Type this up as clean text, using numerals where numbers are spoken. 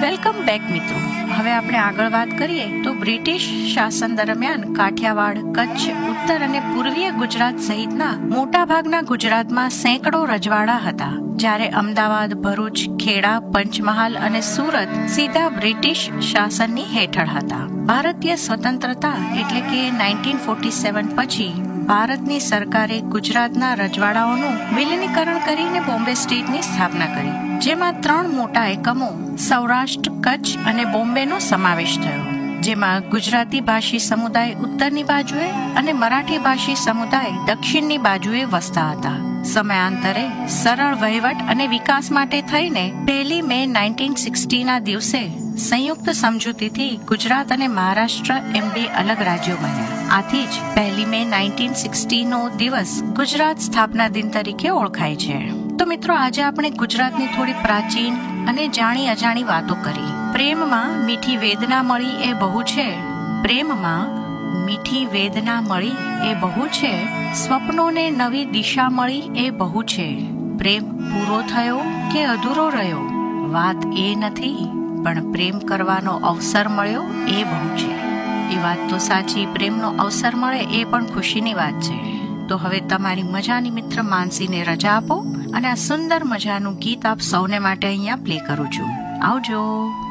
Welcome back મિત્રો. હવે આપણે આગળ વાત કરીએ તો બ્રિટિશ શાસન દરમિયાન કાઠિયાવાડ, કચ્છ, ઉત્તર અને પૂર્વીય ગુજરાત સહિતના મોટા ભાગના ગુજરાતમાં સેંકડો રજવાડા હતા, જ્યારે અમદાવાદ, ભરૂચ, ખેડા, પંચમહાલ અને સુરત સીધા બ્રિટિશ શાસનની હેઠળ હતા. ભારતીય સ્વતંત્રતા એટલે કે 1947 પછી ભારતની સરકારે ગુજરાતના રજવાડાઓનું વિલીનીકરણ કરીને બોમ્બે સ્ટેટની સ્થાપના કરી, જેમાં 3 મોટા એકમો સૌરાષ્ટ્ર, કચ્છ અને બોમ્બેનો સમાવેશ થયો, જેમાં ગુજરાતી ભાષી સમુદાય ઉત્તરની બાજુએ અને મરાઠી ભાષી સમુદાય દક્ષિણની બાજુએ વસતા હતા. સમયાંતરે સરળ વહીવટ અને વિકાસ માટે થઈને 1 મે 1960ના દિવસે સંયુક્ત સમજૂતીથી ગુજરાત અને મહારાષ્ટ્ર એમ 2 અલગ રાજ્યો બન્યા. આથી જ 1 મે 1960નો દિવસ ગુજરાત સ્થાપના દિન તરીકે ઓળખાય છે. તો મિત્રો, આજે આપણે ગુજરાતની થોડી પ્રાચીન અને જાણી અજાણી વાતો કરી. પ્રેમમાં મીઠી વેદના મળી એ બહુ છે, પ્રેમમાં મીઠી વેદના મળી એ બહુ છે, સ્વપ્નોને નવી દિશા મળી એ બહુ છે. પ્રેમ પૂરો થયો કે અધૂરો રહ્યો વાત એ નથી, પણ પ્રેમ કરવાનો અવસર મળ્યો એ બહુ છે. એ વાત તો સાચી, પ્રેમનો અવસર મળે એ પણ ખુશીની વાત છે. તો હવે તમારી મજાની મિત્ર માનસીને રજા આપો અને આ સુંદર મજાનું ગીત આપ સૌને માટે અહીંયા પ્લે કરું છું. આવજો.